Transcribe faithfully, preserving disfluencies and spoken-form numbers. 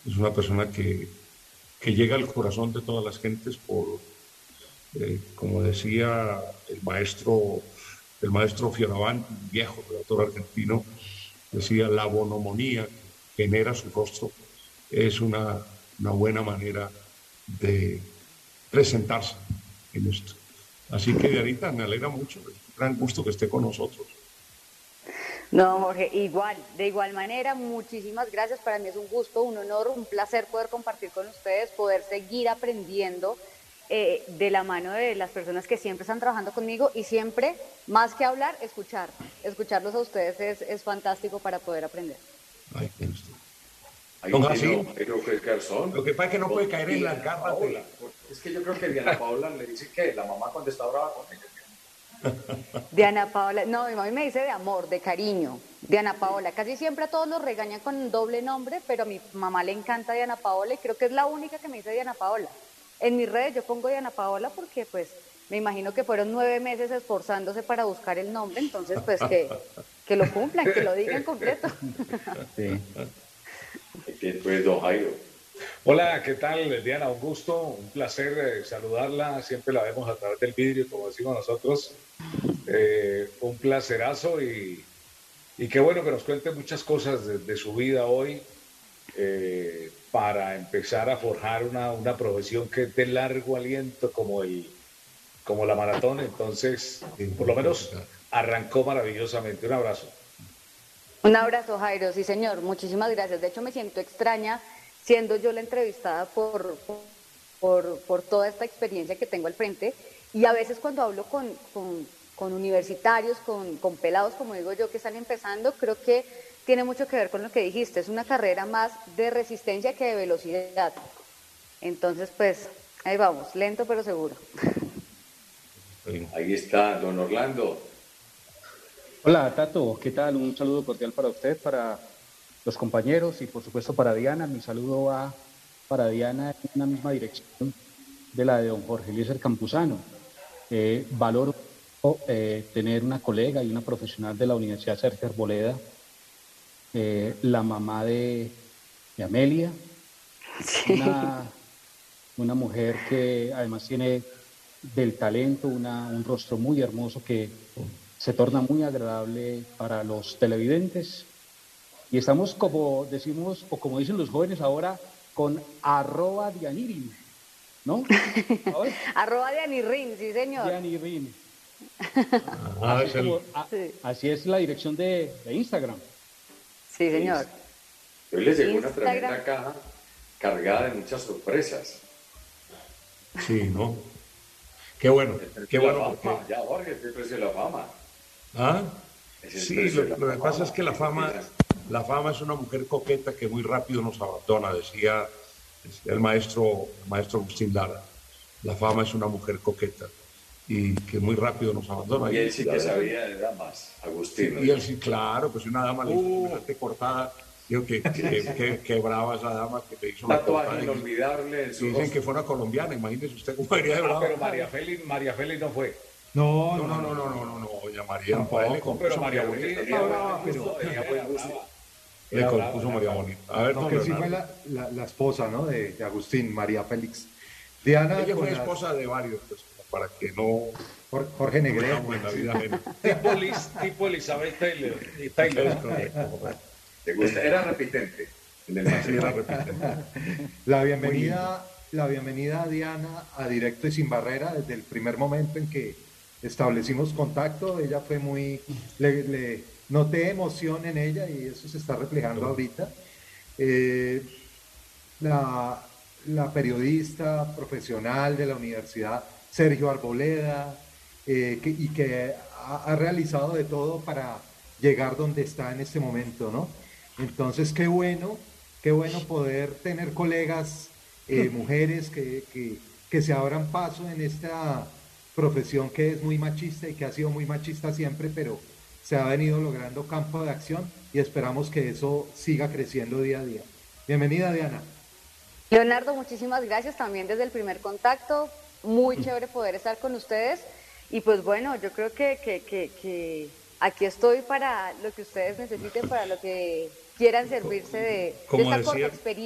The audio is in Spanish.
es una persona que, que llega al corazón de todas las gentes por, eh, como decía el maestro, el maestro Fioravanti, un viejo redactor argentino, decía, la bonomonía que genera su rostro es una, una buena manera de presentarse en esto. Así que, Dianita, me alegra mucho, es un gran gusto que esté con nosotros. No, Jorge, igual, de igual manera, muchísimas gracias. Para mí es un gusto, un honor, un placer poder compartir con ustedes, poder seguir aprendiendo eh, de la mano de las personas que siempre están trabajando conmigo y siempre, más que hablar, escuchar. Escucharlos a ustedes es, es fantástico para poder aprender. Ay, qué gusto. Ay, Don que no, Jacín, pero que Garzón. lo que pasa es que no puede caer en las Diana garras Paola. de... Es que yo creo que Diana Paola le dice que la mamá cuando está brava con ella. Diana Paola, no, mi mami me dice de amor, de cariño. Diana Paola, casi siempre a todos los regañan con doble nombre, pero a mi mamá le encanta Diana Paola y creo que es la única que me dice Diana Paola. En mis redes yo pongo Diana Paola porque pues me imagino que fueron nueve meses esforzándose para buscar el nombre, entonces pues que, que lo cumplan, que lo digan completo. Sí. Que pues, don Jairo. Hola, ¿qué tal, Diana? Un gusto, un placer eh, saludarla. Siempre la vemos a través del vídeo, como decimos nosotros. Eh, un placerazo y, y qué bueno que nos cuente muchas cosas de, de su vida hoy eh, para empezar a forjar una, una profesión que es de largo aliento como, el, como la maratón. Entonces, por lo menos arrancó maravillosamente. Un abrazo. Un abrazo, Jairo, sí señor, muchísimas gracias. De hecho me siento extraña siendo yo la entrevistada por, por, por toda esta experiencia que tengo al frente, y a veces cuando hablo con, con, con universitarios, con, con pelados, como digo yo, que están empezando, creo que tiene mucho que ver con lo que dijiste, es una carrera más de resistencia que de velocidad. Entonces, pues, ahí vamos, lento pero seguro. Ahí está, don Orlando. Hola, Tato, ¿qué tal? Un saludo cordial para usted, para los compañeros y por supuesto para Diana. Mi saludo va para Diana en la misma dirección de la de don Jorge Eliezer Campuzano. Eh, valoro eh, tener una colega y una profesional de la Universidad Sergio Arboleda, eh, la mamá de, de Amelia, Sí. una, una mujer que además tiene del talento, una, un rostro muy hermoso que se torna muy agradable para los televidentes. Y estamos, como decimos, o como dicen los jóvenes ahora, con arroba Dianirin, ¿no? Arroba Dianirin, sí señor. Dianirin. Ah, así, es el... como, a, Sí. así es la dirección de, de Instagram. Sí señor. Hoy les llegó una Instagram. tremenda caja cargada de muchas sorpresas. Sí, ¿no? Qué bueno, qué La bueno. fama, Porque... ya, Jorge, es el precio de la fama. ¿Ah? Es el Sí, precio lo, de la lo que pasa es que la fama, Mira, la fama es una mujer coqueta que muy rápido nos abandona, decía, decía el maestro, el maestro Agustín Lara. La fama es una mujer coqueta y que muy rápido nos abandona. Y él sí y a que veces- sabía de damas, Agustín. ¿no? Y él sí, claro, pues una dama le hizo Uh. semejante cortada. Digo que, que, que, que brava esa dama que le hizo la Tatuaje cortada. Y, inolvidable en y su dicen rostro. que fue una colombiana, imagínese usted cómo sería de Ah, brava. pero María Félix, María Félix no fue. No, no, no, no, no, no, no, doña María, no, él le compuso Pero María María Félix Bonita. tenía buen brava, gusto, pero- tenía buen gusto. Le Era compuso brava, María era Bonita. A ver, No, don que sí fue Leonardo. la, la, la esposa, ¿no? De, de Agustín, María Félix. Diana, Ella con fue las- esposa de varios, pues, para que no Jor- Jorge Negrete. estamos en la vida ajena. Tipo, Liz, tipo Elizabeth Taylor. y Taylor. Es correcto, correcto. ¿Te gusta? Era repitente en el Sí, era matrimonio. repetido. La bienvenida, la bienvenida a Diana a Directo y Sin Barrera desde el primer momento en que establecimos contacto. Ella fue muy, le, le noté emoción en ella y eso se está reflejando ahorita. Eh, la, la periodista profesional de la universidad Sergio Arboleda, eh, que, y que ha, ha realizado de todo para llegar donde está en este momento, ¿no? Entonces, qué bueno, qué bueno poder tener colegas, eh, mujeres que, que, que se abran paso en esta profesión que es muy machista y que ha sido muy machista siempre, pero se ha venido logrando campo de acción y esperamos que eso siga creciendo día a día. Bienvenida, Diana. Leonardo, muchísimas gracias también desde el primer contacto. Muy chévere poder estar con ustedes. Y pues bueno, yo creo que, que, que, que aquí estoy para lo que ustedes necesiten, para lo que quieran servirse de, de Como esta corta decía- experiencia.